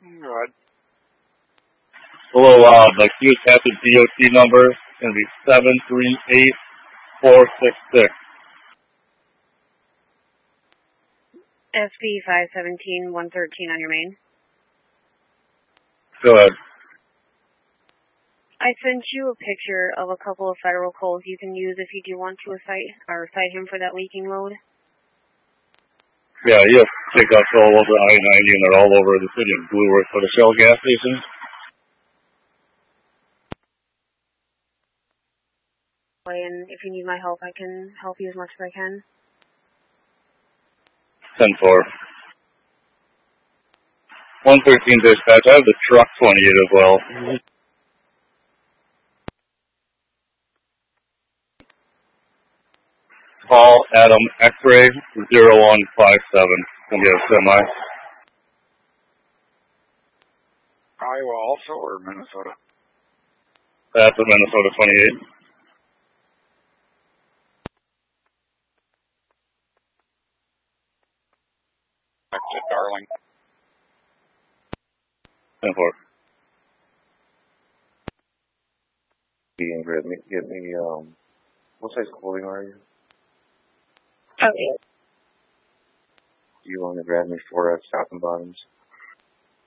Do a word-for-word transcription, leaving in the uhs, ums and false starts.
Good. Hello, uh, the Q attached D O T number is going to be seven three eight four six six. S B five seventeen one thirteen on your main. Go ahead. I sent you a picture of a couple of federal codes you can use if you do want to cite or cite him for that leaking load. Yeah, you have pickups all over I ninety and they're all over the city of Blue Earth for the Shell gas station. And if you need my help, I can help you as much as I can. ten four. one thirteen dispatch. I have the truck twenty-eight as well. Paul Adam X-ray zero one five seven. Gonna be a semi. Iowa also or Minnesota? That's a Minnesota twenty-eight. Exit Darling. ten four. And get me, get me, um, what size clothing are you? Okay. Do you want to grab me four F top and bottoms?